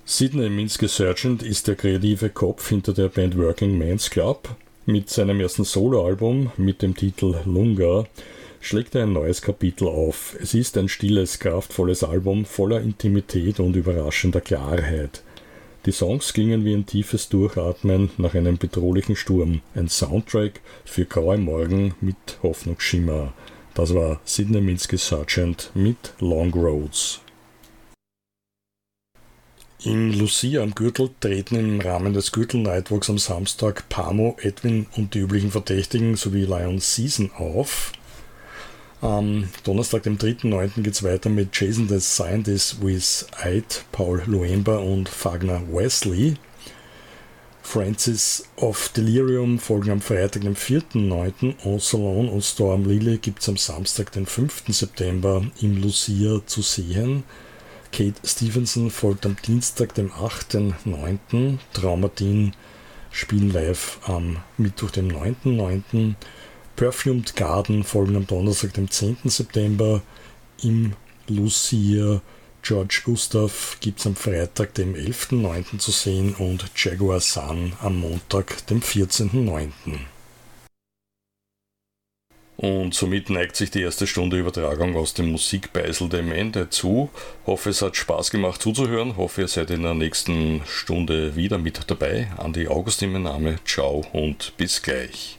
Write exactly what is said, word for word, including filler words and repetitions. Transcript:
Sidney Minsky Sergeant ist der kreative Kopf hinter der Band Working Men's Club. Mit seinem ersten Soloalbum mit dem Titel Lunga schlägt er ein neues Kapitel auf. Es ist ein stilles, kraftvolles Album voller Intimität und überraschender Klarheit. Die Songs klingen wie ein tiefes Durchatmen nach einem bedrohlichen Sturm. Ein Soundtrack für graue Morgen mit Hoffnungsschimmer. Das war Sidney Minsky Sergeant mit Long Roads. In Lucia am Gürtel treten im Rahmen des Gürtel Nightwalks am Samstag Pamo, Edwin und die üblichen Verdächtigen sowie Lion Season auf. Am Donnerstag, dem dritten neunten geht es weiter mit Jason the Scientist with Eid, Paul Luemba und Fagner Wesley. Francis of Delirium folgen am Freitag, dem vierten neunten On Salon und Storm Lily gibt es am Samstag, den fünften September im Lucia zu sehen. Kate Stevenson folgt am Dienstag, dem achten neunten Traumatin spielen live am Mittwoch, dem neunten neunten Perfumed Garden folgen am Donnerstag, dem zehnten September im Lucia. George Gustav gibt es am Freitag, dem elften neunten zu sehen und Jaguar Sun am Montag, dem vierzehnten neunten Und somit neigt sich die erste Stunde Übertragung aus dem Musikbeisel dem Ende zu. Hoffe, es hat Spaß gemacht zuzuhören. Hoffe, ihr seid in der nächsten Stunde wieder mit dabei. Andi Augustin mein Name. Ciao und bis gleich.